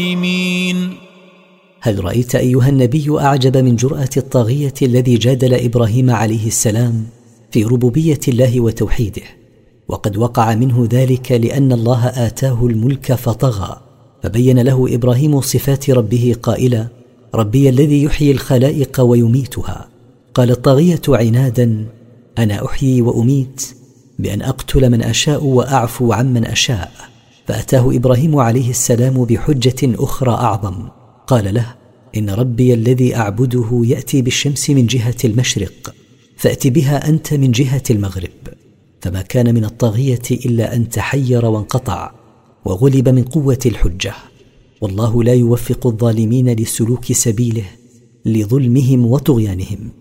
هل رأيت أيها النبي أعجب من جرأة الطاغية الذي جادل إبراهيم عليه السلام في ربوبية الله وتوحيده؟ وقد وقع منه ذلك لأن الله آتاه الملك فطغى، فبين له إبراهيم صفات ربه قائلا: ربي الذي يحيي الخلائق ويميتها. قال الطاغية عنادا: أنا أحيي وأميت بأن أقتل من أشاء وأعفو عمن أشاء. فأتاه إبراهيم عليه السلام بحجة أخرى أعظم، قال له: إن ربي الذي أعبده يأتي بالشمس من جهة المشرق، فأت بها أنت من جهة المغرب. فما كان من الطاغية إلا أن تحير وانقطع وغلب من قوة الحجة. والله لا يوفق الظالمين لسلوك سبيله لظلمهم وطغيانهم.